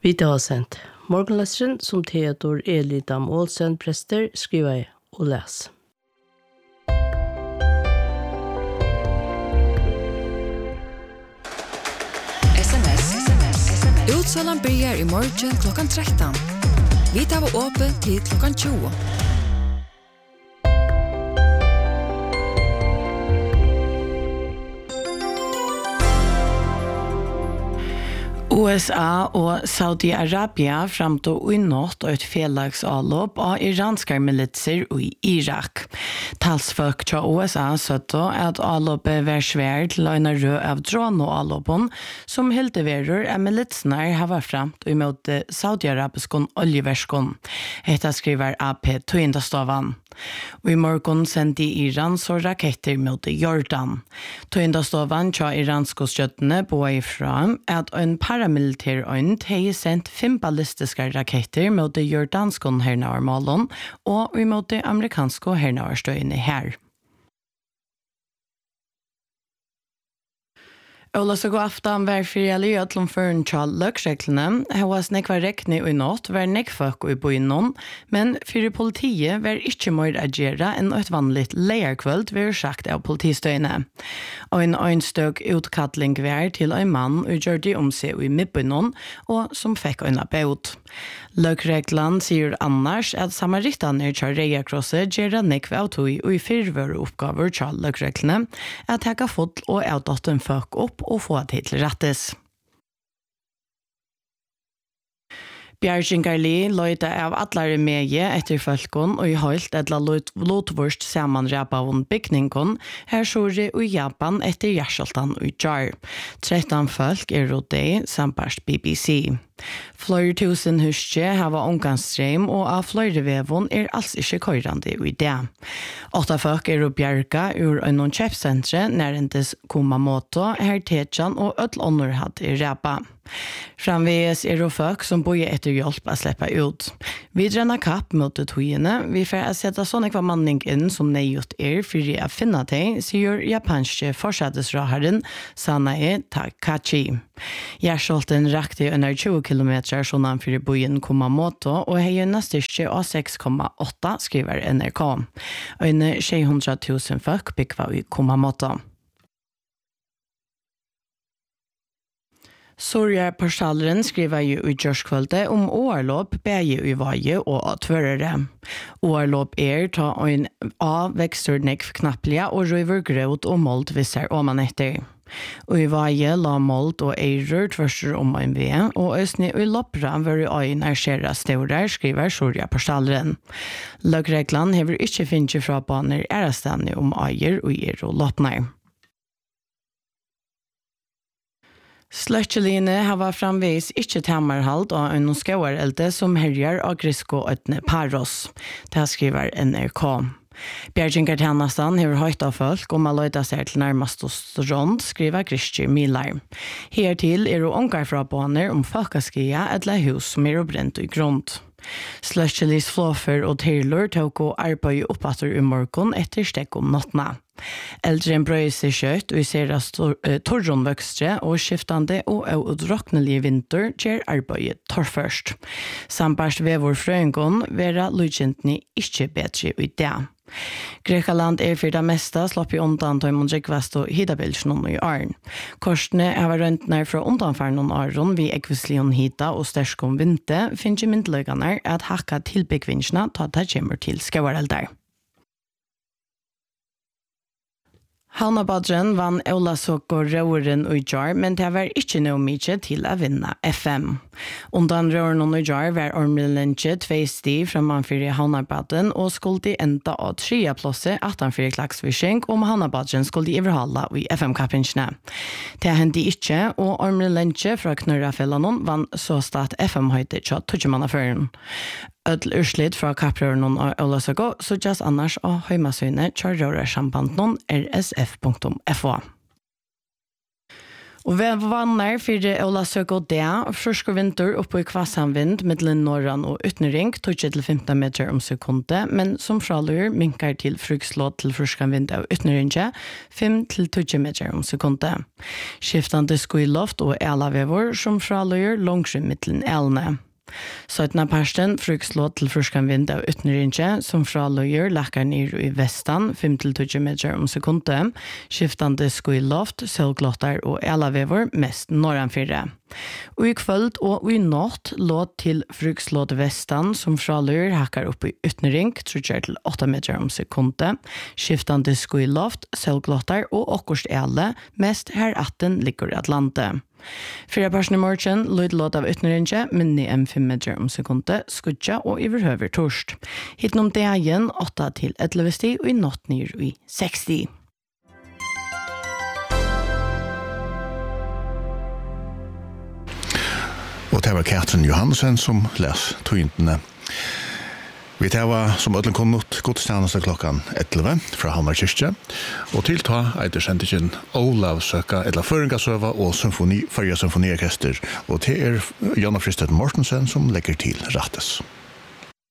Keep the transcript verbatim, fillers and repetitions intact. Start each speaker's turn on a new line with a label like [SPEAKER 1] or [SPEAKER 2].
[SPEAKER 1] Vi har sendt morgenløseren som Theodor Elidam Olsen prester skriver og les.
[SPEAKER 2] S M S. Utsallan börjar i morgen klockan tretton. Vi tar vår åpen till klockan tjugo.
[SPEAKER 3] U S A og Saudi-Arabia framtog i natt et felagsavlopp av iranske militser i Irak. Talsfolk fra U S A søtte at avloppet var svært til en rød av drone-avloppen som helt verer at militsene har vært fremt i møte Saudi-Arabiske oljeverskene. Dette skriver A P Tøyendastavan. Og i morgen sendte Iran så raketter mot Jordan. Tøyendastavan tja iranske støttene på ifra at en paramilitær øynt har sendt fem ballistiske raketter mot jordanske hernavarmålen og mot de amerikanske hernavarstøyene her. Ola så god aftan var friale i ötlom føren tjall løksreglene. Her var snekva rekne i natt, var nekføk i boinnom, men fyrir politiet var ikkje mer agera enn et vanligt leierkvöld var sagt av politistøyene. Og en øynstøk utkattling var til en mann og gjør de om seg i midboinnom, og som fikk øyna beut. Løkreglan sier annars at samaritane tjall reiakrosset gjerra nekve av tog og i fyrvøre oppgaver tjall løkreglene at hekka fotl og avdotten føk opp og få det til rettes. Bjørgingarli løyde av atlare meie etter folkene og i høylt etla lotvorst samanrep av en bygningen her sjåre i Japan etter Gjersaltan og Jar. tretton folk er rådde samparst B B C. Flere tusen huske hava omgangsstrøm og av flere vevon er alls ikke køyrande i det. Åtta folk er bjerga ur en kjøpsentre nærentes Kumamoto, her Tetjan og ødel underhatt i Repa. Framveges er det folk som bor etter hjelp å slippe ut. Vi drenner kapp mot togene. Vi får sette sånne kva manning inn som nøyot er for å finne det, sier japanske forsettesraharen Sanae Takachi. Gjersolten rakte under tjugo kilometer sånn for bojen Kumamoto og hei nestyrke av seks komma åtta, skriver N R K. Øyne tre hundre tusen folk bygva i Kumamoto. Sorja Parsalren skriver jo i Gjørskvölde om årlåp, bæge i vaje og tvørere. Årlåp er ta en av vekstordnek knapplige og røyver grøt og målt visser om man etter. Og i vaje la målt og eirer tvørser om en ved, og østene i loppra var i øyn er skjera staurer, skriver Sorja Parsalren. Løgreglan hever ikke finnet fra baner ærestene om eier og eier og loppner. Sløtjeline har framvis ikke tammerhald av en skåarelde som herjer av grisko øtne paros. Det skriver N R K. Bjergingartjennestan har høyt av folk om å løyde seg til nærmest rond, skriver Christer Milar. Hertil er det ångar fra baner om folkeskia eller hus som er brent i grunn. Sløtjelis flåfer og Taylor tok å arbeide oppatter i morgen etter stekk om nattene. Eldren brøy seg kjøtt og vi ser at torron vøkstre og skiftande og utraknelige vinter gjør arbeidet torrførst. Sambarst ved vår frøyngon vera lydkjentene ikke bedre i det. Grekaland er for det meste slapp i undan til Mondrikvest og Hidabilsjonen i Arn. Korsene er røntner fra undanfærende Arn vi ekvislion Hida og sterskom vinte finner myndløgene at hakka tilbyggvinsjene ta det kommer til skåreldar. Havnabadren vann Eulasok og Røren og Jar, men det var ikke noe mye til å vinne F M. Undan Røren og Jar var Ormelenche tvei sti fra mannfyrir Havnabaden og skulle de enda av trea plåse attanfyrir klagsvisking om Havnabadren skulle de overhala i F M-kappingsene. Det hendte ikke, og Ormelenche fra Knurrafellanon vann så stad F M-høyde til Tudjemannaføren. Ødel urslit fra kapprøren og Olasago, så just annars av høymasøyne til rørersambandet R S F punktum F O. Og vi vannar fyrir Ola Søk og det, frusk og vinter oppe i kvassanvind, middelen norran og utnering, tog til femten meter om sekundet, men som fralur minkar til frukslåd til fruskanvind av utneringe, fem til tjue meter om sekundet. Skiftande skuiloft og elavevor som fralur langsrym middelen elne. Søtna parsten frukslåd til fruskanvind av utneringe, som fraløyer lakkar ned i vestan, fem til tjue meter om sekundet, skiftande skuiloft, sølglottar og elavevor mest norranfyrre. Og i kvöld og i natt låt til frukslåd vestan, som fraløyer hakkar opp i utnering, trutjer til åtta meter om sekundet, skiftande skuiloft, sølglottar og okkurst ele, mest her atten ligger Atlantet. Fyra personer i morgen, lyd låt av utneringe, minni M fem meter om sekundet, skudja og iverhøver torst. Hitt om det igjen, åtta til elleve sti, og i natt nir i seksti.
[SPEAKER 4] Og det var Katrin Johansen som les tøyntene. Vi tar som ødelen kunnot godstjeneste klokkan elleve fra Hamar kyrkje, og til ta eitir sendingen Olav Søka, eller Føringasøva og symfoni, Førja symfoniorkester, og til er Jonna Fristet Mortensen som legger til rattes.